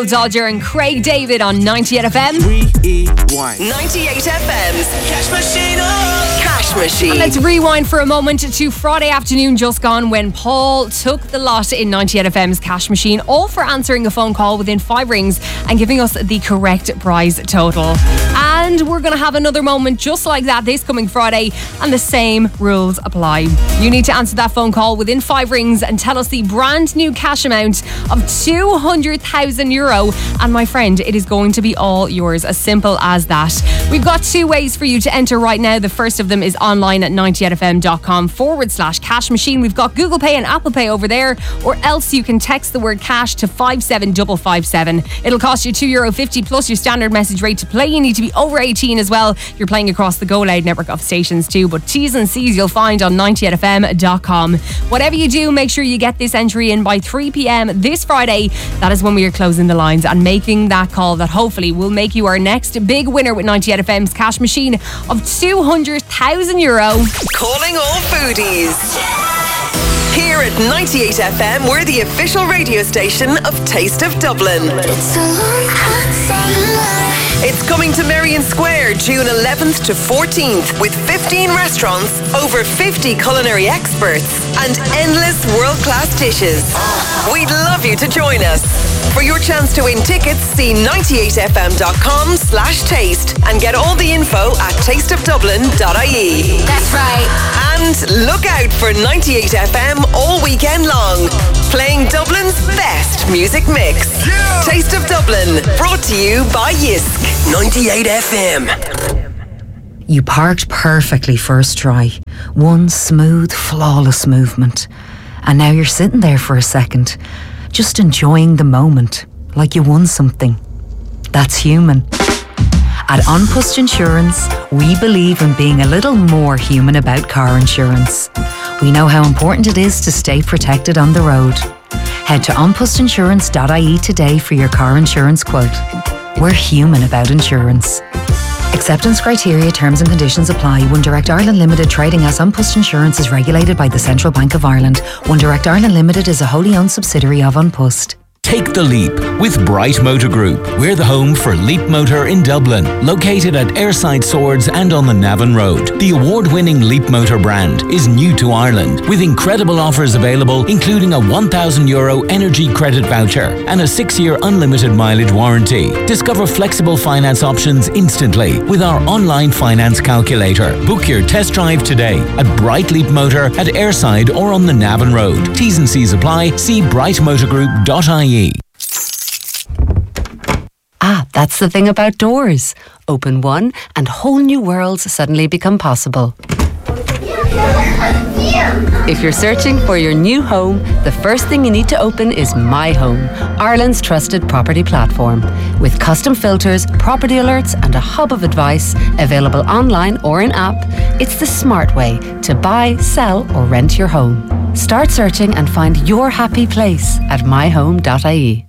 Dodger and Craig David on 98 FM. Rewind. 98 FM's Cash Machine. Cash Machine. And let's rewind for a moment to Friday afternoon just gone when Paul took the lot in 98 FM's Cash Machine, all for answering a phone call within 5 rings and giving us the correct prize total. And we're going to have another moment just like that this coming Friday, and the same rules apply. You need to answer that phone call within 5 rings and tell us the brand new cash amount of €200,000. And my friend, it is going to be all yours, as simple as that. We've got 2 ways for you to enter right now. The first of them is online at 98fm.com/cash machine. We've got Google Pay and Apple Pay over there, or else you can text the word cash to 57557. It'll cost you €2.50 plus your standard message rate to play. You need to be over 18 as well. You're playing across the Go Loud network of stations too, but T's and C's you'll find on 98fm.com. Whatever you do, make sure you get this entry in by 3 p.m. this Friday. That is when we are closing the lines and making that call that hopefully will make you our next big winner with 98 FM's Cash Machine of €200,000. Calling all foodies. Here at 98 FM, we're the official radio station of Taste of Dublin. It's coming to Merrion Square, June 11th to 14th, with 15 restaurants, over 50 culinary experts, and endless world-class dishes. We'd love you to join us. For your chance to win tickets, see 98fm.com/taste and get all the info at tasteofdublin.ie. That's right. And look out for 98 FM all weekend long, playing Dublin's best music mix. Yeah. Taste of Dublin, brought to you by Yisk. 98 FM. You parked perfectly first try. One smooth, flawless movement. And now you're sitting there for a second, just enjoying the moment, like you won something. That's human. At An Post Insurance, we believe in being a little more human about car insurance. We know how important it is to stay protected on the road. Head to onpostinsurance.ie today for your car insurance quote. We're human about insurance. Acceptance criteria, terms and conditions apply. One Direct Ireland Limited, trading as An Post Insurance, is regulated by the Central Bank of Ireland. One Direct Ireland Limited is a wholly owned subsidiary of An Post. Take the leap with Bright Motor Group. We're the home for Leap Motor in Dublin, located at Airside Swords and on the Navan Road. The award-winning Leap Motor brand is new to Ireland, with incredible offers available, including a €1,000 energy credit voucher and a 6-year unlimited mileage warranty. Discover flexible finance options instantly with our online finance calculator. Book your test drive today at Bright Leap Motor at Airside or on the Navan Road. T's and C's apply. See brightmotorgroup.ie. That's the thing about doors. Open one and whole new worlds suddenly become possible. If you're searching for your new home, the first thing you need to open is My Home, Ireland's trusted property platform. With custom filters, property alerts and a hub of advice available online or in app, it's the smart way to buy, sell or rent your home. Start searching and find your happy place at myhome.ie.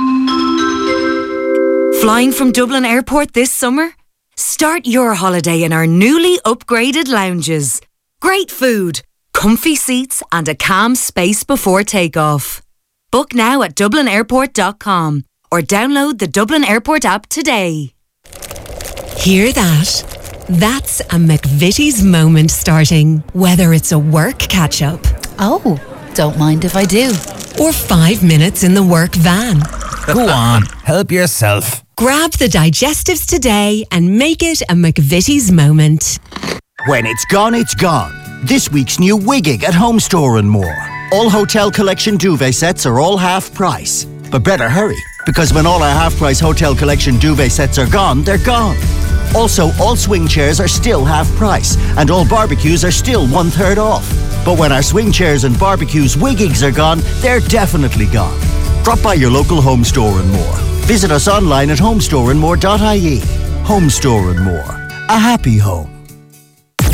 Flying from Dublin Airport this summer? Start your holiday in our newly upgraded lounges. Great food, comfy seats and a calm space before takeoff. Book now at dublinairport.com or download the Dublin Airport app today. Hear that? That's a McVitie's moment starting, whether it's a work catch-up. Oh, don't mind if I do. Or 5 minutes in the work van. Go on, help yourself. Grab the digestives today and make it a McVitie's moment. When it's gone, it's gone. This week's new Wiggig at Home Store and More. All Hotel Collection duvet sets are all half price. But better hurry, because when all our half price Hotel Collection duvet sets are gone, they're gone. Also, all swing chairs are still half price, and all barbecues are still 1/3 off. But when our swing chairs and barbecues Wiggigs are gone, they're definitely gone. Drop by your local Home Store and More. Visit us online at homestoreandmore.ie. Home Store and More. A happy home.